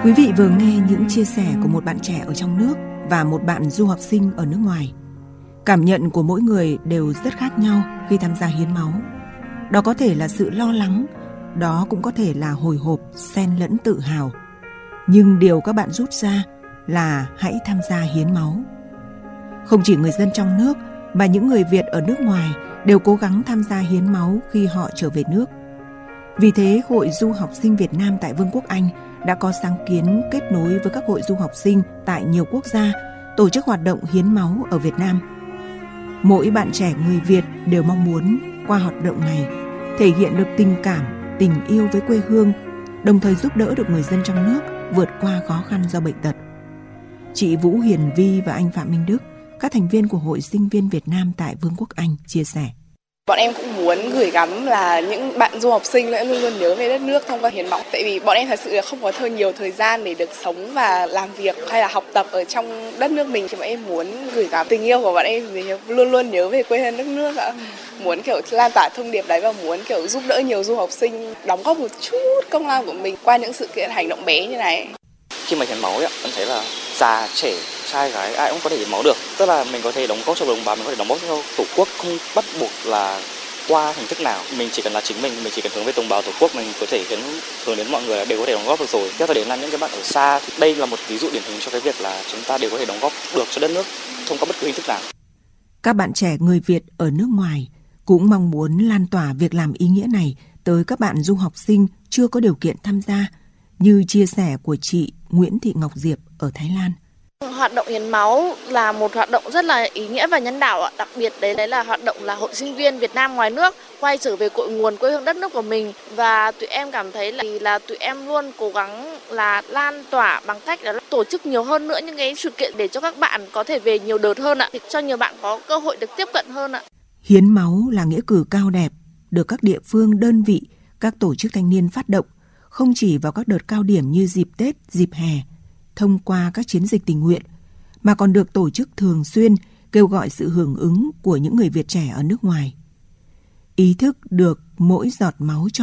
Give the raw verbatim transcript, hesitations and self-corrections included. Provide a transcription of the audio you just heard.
Quý vị vừa nghe những chia sẻ của một bạn trẻ ở trong nước và một bạn du học sinh ở nước ngoài. Cảm nhận của mỗi người đều rất khác nhau khi tham gia hiến máu. Đó có thể là sự lo lắng, đó cũng có thể là hồi hộp, xen lẫn tự hào. Nhưng điều các bạn rút ra là hãy tham gia hiến máu. Không chỉ người dân trong nước mà những người Việt ở nước ngoài đều cố gắng tham gia hiến máu khi họ trở về nước. Vì thế, Hội Du học sinh Việt Nam tại Vương quốc Anh đã có sáng kiến kết nối với các hội du học sinh tại nhiều quốc gia tổ chức hoạt động hiến máu ở Việt Nam. Mỗi bạn trẻ người Việt đều mong muốn qua hoạt động này thể hiện được tình cảm, tình yêu với quê hương, đồng thời giúp đỡ được người dân trong nước vượt qua khó khăn do bệnh tật. Chị Vũ Hiền Vi và anh Phạm Minh Đức, các thành viên của Hội Sinh viên Việt Nam tại Vương quốc Anh, chia sẻ. Bọn em cũng muốn gửi gắm là những bạn du học sinh luôn luôn nhớ về đất nước thông qua hiến máu. Tại vì bọn em thật sự là không có thời nhiều thời gian để được sống và làm việc hay là học tập ở trong đất nước mình. Thì bọn em muốn gửi gắm tình yêu của bọn em để luôn luôn nhớ về quê hương đất nước ạ. Muốn kiểu lan tỏa thông điệp đấy và muốn kiểu giúp đỡ nhiều du học sinh đóng góp một chút công lao của mình qua những sự kiện hành động bé như này. Khi mà hiến máu ấy, em thấy là già, trẻ, trai, gái ai cũng có thể hiến máu được. Tức là mình có thể đóng góp cho đồng bào, mình có thể đóng góp cho tổ quốc, không bắt buộc là qua hình thức nào. Mình chỉ cần là chính mình, mình chỉ cần hướng về đồng bào tổ quốc, mình có thể hiến hướng đến mọi người là đều có thể đóng góp được rồi. Tiếp theo đến là những cái bạn ở xa, thì đây là một ví dụ điển hình cho cái việc là chúng ta đều có thể đóng góp được cho đất nước thông qua bất cứ hình thức nào. Các bạn trẻ người Việt ở nước ngoài cũng mong muốn lan tỏa việc làm ý nghĩa này tới các bạn du học sinh chưa có điều kiện tham gia, như chia sẻ của chị Nguyễn Thị Ngọc Diệp ở Thái Lan. Hoạt động hiến máu là một hoạt động rất là ý nghĩa và nhân đạo ạ. Đặc biệt đấy, đấy là hoạt động là Hội Sinh viên Việt Nam ngoài nước quay trở về cội nguồn quê hương đất nước của mình. Và tụi em cảm thấy là, là tụi em luôn cố gắng là lan tỏa bằng cách là tổ chức nhiều hơn nữa những cái sự kiện để cho các bạn có thể về nhiều đợt hơn ạ, để cho nhiều bạn có cơ hội được tiếp cận hơn ạ. Hiến máu là nghĩa cử cao đẹp được các địa phương, đơn vị, các tổ chức thanh niên phát động không chỉ vào các đợt cao điểm như dịp Tết, dịp hè, thông qua các chiến dịch tình nguyện, mà còn được tổ chức thường xuyên, kêu gọi sự hưởng ứng của những người Việt trẻ ở nước ngoài. Ý thức được mỗi giọt máu cho